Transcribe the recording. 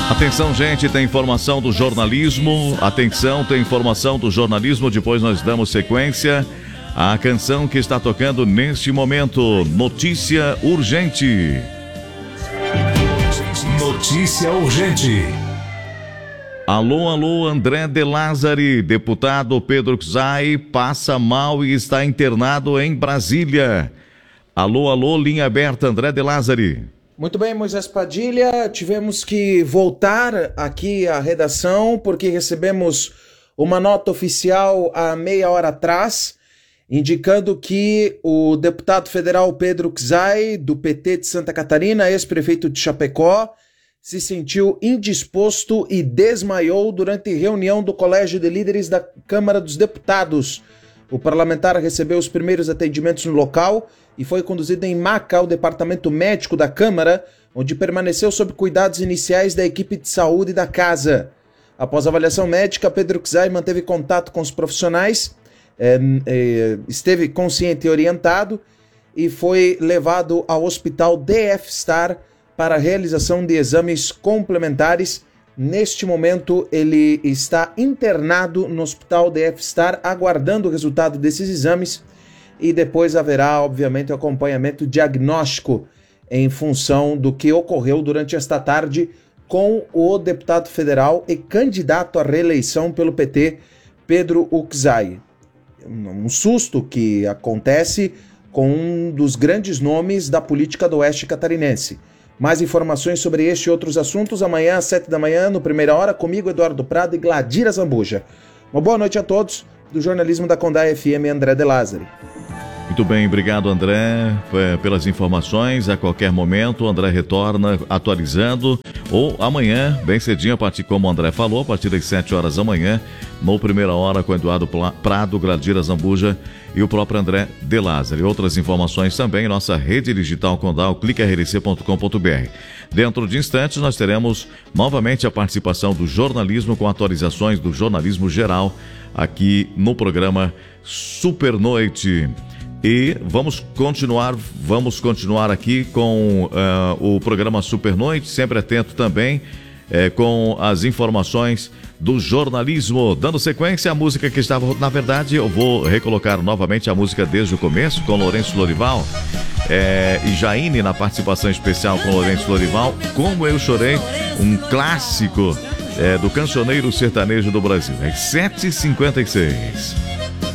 Atenção, gente, tem informação do jornalismo. Atenção, tem informação do jornalismo. Depois nós damos sequência à canção que está tocando neste momento. Notícia urgente. Notícia urgente. Alô, alô, André de Lázari. Deputado Pedro Czai passa mal e está internado em Brasília. Alô, alô, linha aberta, André de Lázari. Muito bem, Moisés Padilha, tivemos que voltar aqui à redação porque recebemos uma nota oficial há meia hora atrás, indicando que o deputado federal Pedro Czai, do PT de Santa Catarina, ex-prefeito de Chapecó, se sentiu indisposto e desmaiou durante reunião do Colégio de Líderes da Câmara dos Deputados. O parlamentar recebeu os primeiros atendimentos no local e foi conduzido em maca ao departamento médico da Câmara, onde permaneceu sob cuidados iniciais da equipe de saúde da casa. Após a avaliação médica, Pedro Czai manteve contato com os profissionais, esteve consciente e orientado e foi levado ao hospital DF Star para a realização de exames complementares. Neste momento, ele está internado no hospital DF Star, aguardando o resultado desses exames, e depois haverá, obviamente, o acompanhamento diagnóstico em função do que ocorreu durante esta tarde com o deputado federal e candidato à reeleição pelo PT, Pedro Czai. Um susto que acontece com um dos grandes nomes da política do Oeste catarinense. Mais informações sobre este e outros assuntos amanhã às 7 da manhã, no Primeira Hora, comigo, Eduardo Prado e Gladira Zambuja. Uma boa noite a todos do jornalismo da Condá FM, André de Lázari. Muito bem, obrigado, André, pelas informações. A qualquer momento o André retorna atualizando, ou amanhã, bem cedinho, a partir, como o André falou, a partir das 7 horas da manhã, no Primeira Hora, com Eduardo Prado, Gladira Zambuja e o próprio André de Lázari. Outras informações também em nossa rede digital Condá, cliquerc.com.br. Dentro de instantes nós teremos novamente a participação do jornalismo com atualizações do jornalismo geral aqui no programa Super Noite. E vamos continuar aqui com o programa Super Noite, sempre atento também com as informações do jornalismo. Dando sequência à música que estava, na verdade, eu vou recolocar novamente a música desde o começo, com Lourenço Lorival e Jaine na participação especial com Lourenço Lorival, Como Eu Chorei, um clássico do cancioneiro sertanejo do Brasil. É 7h56.